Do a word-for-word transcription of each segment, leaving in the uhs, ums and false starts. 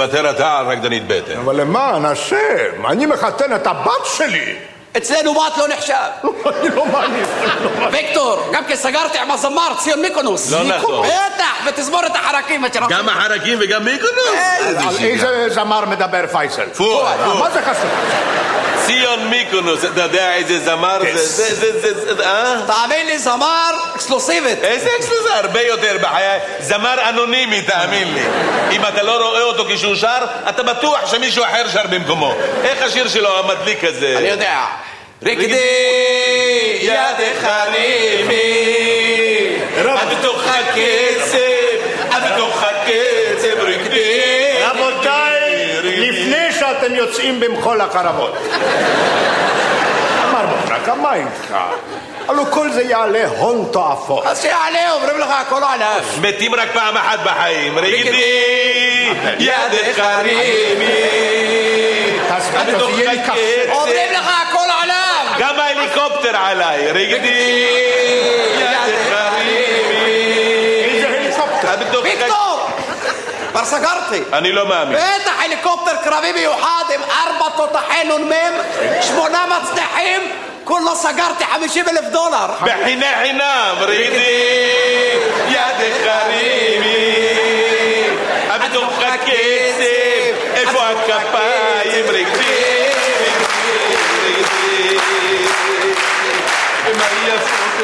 תוותר אתה על רקדנית בטן. אבל למען השם, אני מחתן את הבת שלי. אצלנו בת לא נחשב. אני לא מאמין. ויקטור, גם כי סגרתי עם הזמר ציון מיקונוס. לא נכון. בטח, ותזמורת החרקים. גם החרקים וגם מיקונוס? על איזה זמר מדבר פייסל? פואד, פואד. מה זה חשוב? ציון מיקונוס, אתה יודע איזה זמר זה? זה, זה, זה, אה? תאמין לי, זמר אקסקלוסיבית. איזה אקסקלוסיבית? הרבה יותר בחיי. זמר אנונימי, תאמין לי. אם אתה לא רואה אותו כשהוא שר, אתה בטוח שמישהו אחר שר במקומו. איך השיר שלו המדליק הזה? אני יודע. רקדי ידך רימי, בתוך הכסף, בתוך הכסף, רקדי. רבותיי, לפני שאתם יוצאים במחול החרבות, אמר מוחנק, מה איתך? הלו כל זה יעלה הון תועפות. אז שיעלה, אומרים לך הכל עליו. מתים רק פעם אחת בחיים. רקדי ידך רימי, בתוך הכסף. אומרים לך הכל עליו. גם ההליקופטר עליי. רקדי ידך רימי. איזה הליקופטר? ויקטור, כבר סגרתי. אני לא מאמין. בטח הליקופטר קרבי מיוחד עם ארבע תותחי נ"מ, שמונה מצנחים, כולו סגרתי חמישים אלף דולר. בחינה חינם. רקדי ידך רימי, בתוך הכסף, איפה הכפיים? רקדי מה יפות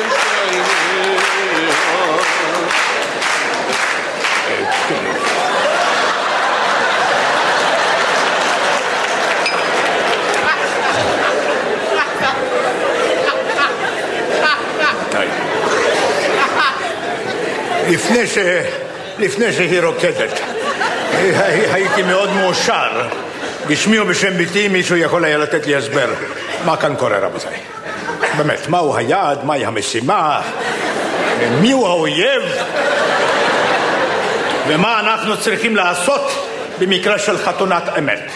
לפני ש... לפני שהיא רוקדת הייתי מאוד מאושר בשמי ובשם ביתי. מישהו יכול היה לתת לי הסבר מה כאן קורה, רבותיי? באמת, מהו היעד, מהי המשימה, מיהו האויב, ומה אנחנו צריכים לעשות במקרה של חתונת אמת?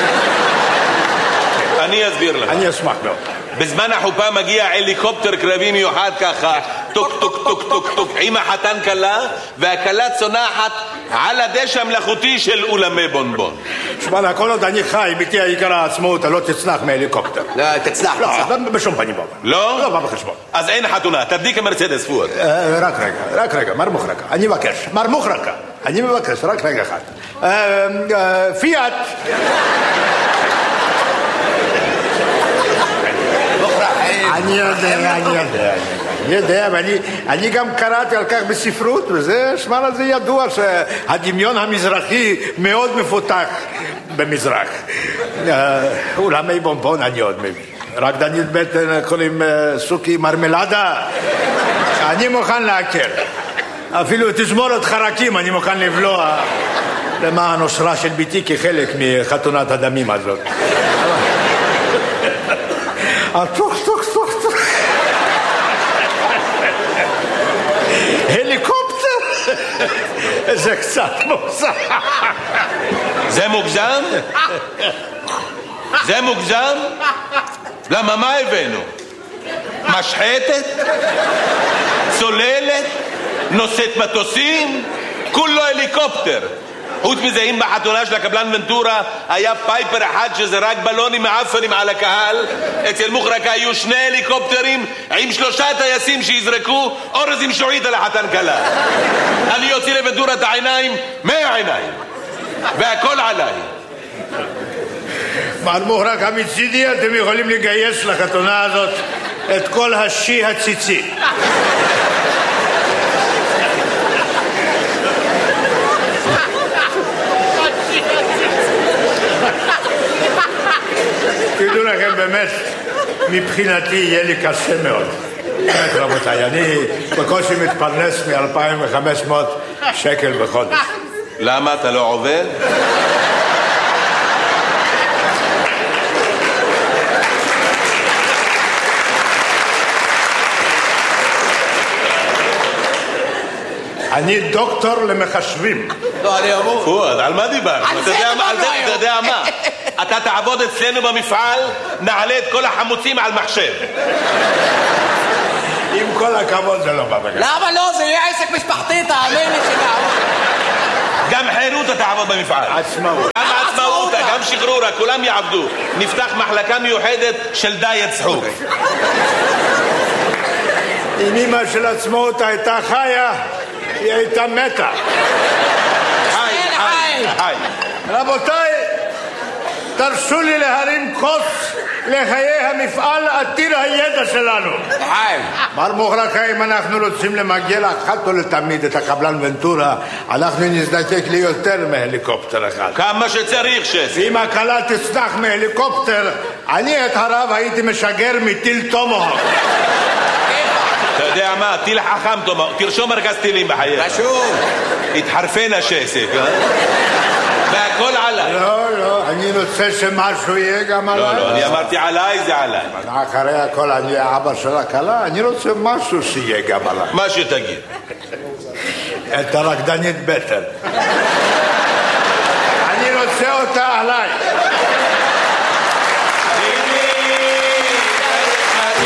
אני אסביר לך. אני אשמח מאוד. בזמן החופה מגיע הליקופטר קרבי מיוחד ככה, טוק טוק טוק טוק טוק, עם החתן קלה, והקלה צונחת על הדשא המלאכותי של אולמי בונבון. שמע, כל עוד אני חי, ביתי העיקר העצמאות, לא תצנח מהליקופטר. לא, תצנח. לא, בשום פנים בוא. לא? לא בא בחשבון. אז אין חתונה, תדליק המרצדס פואד. רק רגע, רק רגע, מר מוחרקה, אני מבקש, מר מוחרקה, אני מבקש, רק רגע אחד. פיאט. אני יודע, אני יודע, אני יודע, ואני גם קראתי על כך בספרות, וזה, שמע לזה ידוע שהדמיון המזרחי מאוד מפותח במזרח. אולמי בונבון אני עוד מבין. רקדנית בטן קוראים סוכי מרמלדה, אני מוכן להקל. אפילו תזמורת חרקים אני מוכן לבלוע למען אושרה של ביתי כחלק מחתונת הדמים הזאת. טוק טוק טוק טוק הליקופטר זה קצת מוגזם. זה מוגזם? זה מוגזם? למה מה הבאנו? משחטת? צוללת? נושאת מטוסים? כולו הליקופטר. חוץ מזה, אם בחתונה של הקבלן ונטורה היה פייפר אחד שזה רק בלונים מעפנים על הקהל, אצל מוחרקה היו שני הליקופטרים עם שלושה טייסים שיזרקו אורז עם שועית על החתן קלה. אני יוציא לוונטורה את העיניים, מאה עיניים, והכל עליי. מר מוחרקה, מצידי אתם יכולים לגייס לחתונה הזאת את כל השי הציצי. תדעו לכם, באמת, מבחינתי יהיה לי קשה מאוד. באמת, רבותיי, אני בקושי מתפרנס מ-אלפיים וחמש מאות שקל בחודש. למה? אתה לא עובד? אני דוקטור למחשבים. לא, אני אמור. פואד, על מה דיברת? על זה דיברנו היום. אתה יודע מה? אתה תעבוד אצלנו במפעל, נעלה את כל החמוצים על מחשב. עם כל הכבוד זה לא בא בגלל. למה לא? זה יהיה עסק משפחתי, תאמין לי שגם. גם חירותה תעבוד במפעל. עצמאות. גם עצמאותה, גם שחרורה, כולם יעבדו. נפתח מחלקה מיוחדת של דיאט צחוק. אם אמא של עצמאות הייתה חיה, היא הייתה מתה. חי, חי, חי. רבותיי, תרשו לי להרים כוס לחיי המפעל עתיר הידע שלנו. חיים. מר מוחרקה, אם אנחנו רוצים למגל אחת ולתמיד את הקבלן ונטורה, אנחנו נזדקק ליותר מהליקופטר אחד. כמה שצריך שס. אם הקלה תצנח מהליקופטר, אני את הרב הייתי משגר מטיל תומוהוק. אתה יודע מה, טיל חכם תומר, תרשום מרכז טילים בחייך. חשוב. התחרפן השסק, אה? והכל עליי. לא, לא, אני רוצה שמשהו יהיה גם עליי. לא, לא, אני אמרתי עליי, זה עליי. אחרי הכל אני האבא של הכלה, אני רוצה משהו שיהיה גם עליי. מה שתגיד. את הרקדנית בטן. אני רוצה אותה עליי.